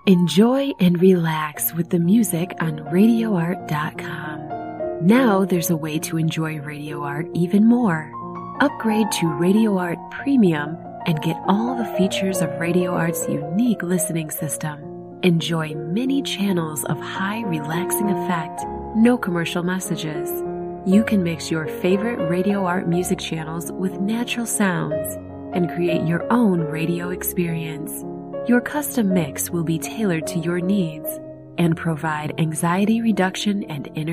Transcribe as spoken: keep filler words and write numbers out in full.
Enjoy and relax with the music on radio art dot com. Now there's a way to enjoy Radio Art even more. Upgrade to Radio Art Premium and get all the features of Radio Art's unique listening system. Enjoy many channels of high relaxing effect, no commercial messages. You can mix your favorite Radio Art music channels with natural sounds and create your own radio experience. Your custom mix will be tailored to your needs and provide anxiety reduction and inner